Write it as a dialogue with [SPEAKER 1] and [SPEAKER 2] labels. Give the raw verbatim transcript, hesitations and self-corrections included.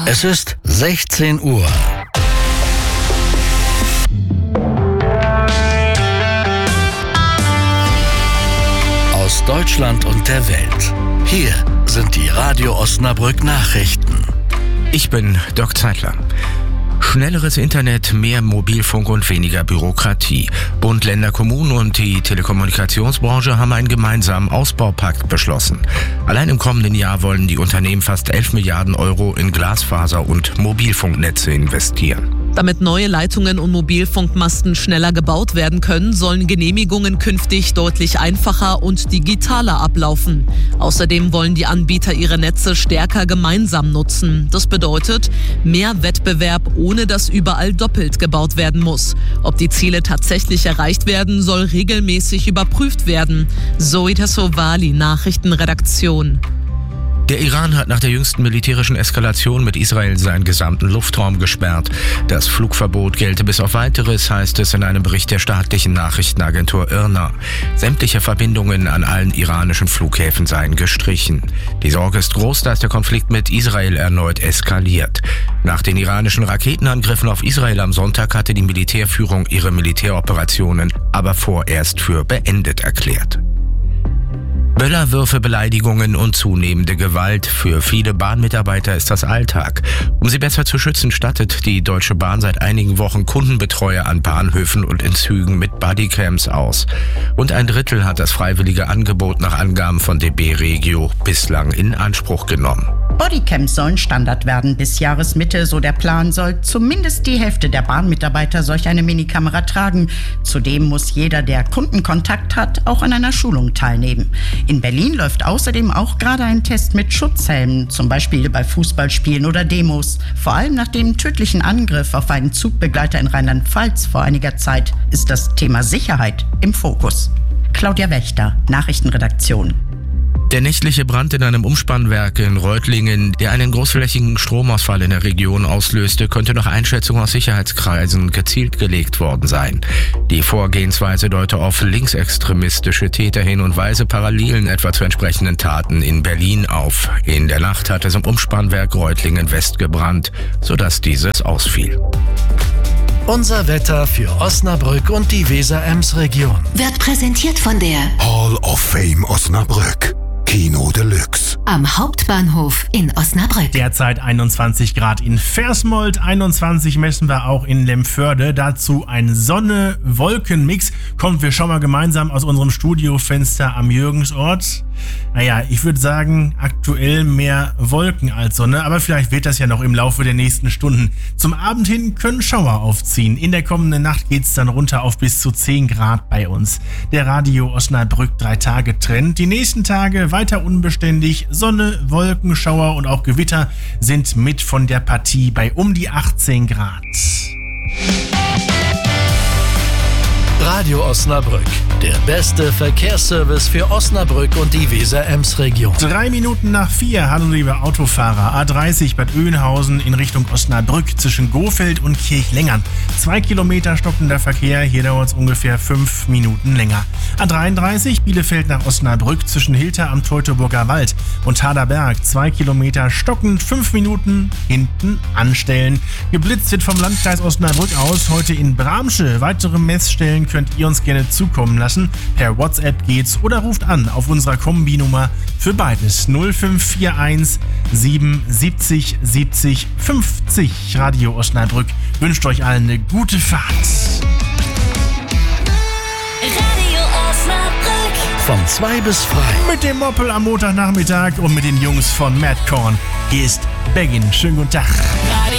[SPEAKER 1] Es ist sechzehn Uhr. Aus Deutschland und der Welt. Hier sind die Radio Osnabrück Nachrichten.
[SPEAKER 2] Ich bin Dirk Zeitler. Schnelleres Internet, mehr Mobilfunk und weniger Bürokratie. Bund, Länder, Kommunen und die Telekommunikationsbranche haben einen gemeinsamen Ausbaupakt beschlossen. Allein im kommenden Jahr wollen die Unternehmen fast elf Milliarden Euro in Glasfaser- und Mobilfunknetze investieren.
[SPEAKER 3] Damit neue Leitungen und Mobilfunkmasten schneller gebaut werden können, sollen Genehmigungen künftig deutlich einfacher und digitaler ablaufen. Außerdem wollen die Anbieter ihre Netze stärker gemeinsam nutzen. Das bedeutet mehr Wettbewerb, ohne dass überall doppelt gebaut werden muss. Ob die Ziele tatsächlich erreicht werden, soll regelmäßig überprüft werden. Zoe Tassovali, Nachrichtenredaktion.
[SPEAKER 2] Der Iran hat nach der jüngsten militärischen Eskalation mit Israel seinen gesamten Luftraum gesperrt. Das Flugverbot gelte bis auf Weiteres, heißt es in einem Bericht der staatlichen Nachrichtenagentur I R N A. Sämtliche Verbindungen an allen iranischen Flughäfen seien gestrichen. Die Sorge ist groß, dass der Konflikt mit Israel erneut eskaliert. Nach den iranischen Raketenangriffen auf Israel am Sonntag hatte die Militärführung ihre Militäroperationen aber vorerst für beendet erklärt. Böllerwürfe, Beleidigungen und zunehmende Gewalt. Für viele Bahnmitarbeiter ist das Alltag. Um sie besser zu schützen, stattet die Deutsche Bahn seit einigen Wochen Kundenbetreuer an Bahnhöfen und in Zügen mit Bodycams aus. Rund ein Drittel hat das freiwillige Angebot nach Angaben von D B Regio bislang in Anspruch genommen.
[SPEAKER 4] Bodycams sollen Standard werden. Bis Jahresmitte, so der Plan, soll zumindest die Hälfte der Bahnmitarbeiter solch eine Minikamera tragen. Zudem muss jeder, der Kundenkontakt hat, auch an einer Schulung teilnehmen. In Berlin läuft außerdem auch gerade ein Test mit Schutzhelmen, zum Beispiel bei Fußballspielen oder Demos. Vor allem nach dem tödlichen Angriff auf einen Zugbegleiter in Rheinland-Pfalz vor einiger Zeit ist das Thema Sicherheit im Fokus. Claudia Wächter, Nachrichtenredaktion.
[SPEAKER 2] Der nächtliche Brand in einem Umspannwerk in Reutlingen, der einen großflächigen Stromausfall in der Region auslöste, könnte nach Einschätzung aus Sicherheitskreisen gezielt gelegt worden sein. Die Vorgehensweise deute auf linksextremistische Täter hin und weise Parallelen etwa zu entsprechenden Taten in Berlin auf. In der Nacht hat es im Umspannwerk Reutlingen West gebrannt, sodass dieses ausfiel.
[SPEAKER 1] Unser Wetter für Osnabrück und die Weser-Ems-Region
[SPEAKER 5] Wird präsentiert von der
[SPEAKER 6] Hall of Fame Osnabrück. Kino Deluxe.
[SPEAKER 5] Am Hauptbahnhof in Osnabrück.
[SPEAKER 7] Derzeit einundzwanzig Grad in Versmold, einundzwanzig messen wir auch in Lemförde. Dazu ein Sonne-Wolken-Mix. Kommt, wir schauen mal gemeinsam aus unserem Studiofenster am Jürgensort. Naja, ich würde sagen, aktuell mehr Wolken als Sonne, aber vielleicht wird das ja noch im Laufe der nächsten Stunden. Zum Abend hin können Schauer aufziehen. In der kommenden Nacht geht es dann runter auf bis zu zehn Grad bei uns. Der Radio Osnabrück drei Tage Trend. Die nächsten Tage weiter unbeständig. Sonne, Wolken, Schauer und auch Gewitter sind mit von der Partie bei um die achtzehn Grad.
[SPEAKER 1] Radio Osnabrück, der beste Verkehrsservice für Osnabrück und die Weser-Ems-Region.
[SPEAKER 7] Drei Minuten nach vier, hallo liebe Autofahrer. A dreißig Bad Oeynhausen in Richtung Osnabrück zwischen Gohfeld und Kirchlengern. Zwei Kilometer stockender Verkehr, hier dauert es ungefähr fünf Minuten länger. A dreiunddreißig Bielefeld nach Osnabrück zwischen Hilter am Teutoburger Wald und Haderberg. Zwei Kilometer stockend, fünf Minuten hinten anstellen. Geblitzt wird vom Landkreis Osnabrück aus heute in Bramsche. Weitere Messstellen könnt ihr uns gerne zukommen lassen. Per WhatsApp geht's oder ruft an auf unserer Kombinummer für beides null fünf vier eins sieben siebzig siebzig fünfzig. Radio Osnabrück wünscht euch allen eine gute Fahrt.
[SPEAKER 5] Radio Osnabrück.
[SPEAKER 1] Von zwei bis frei.
[SPEAKER 7] Mit dem Moppel am Montagnachmittag und mit den Jungs von Madcorn. Hier ist Beggin. Schönen guten Tag.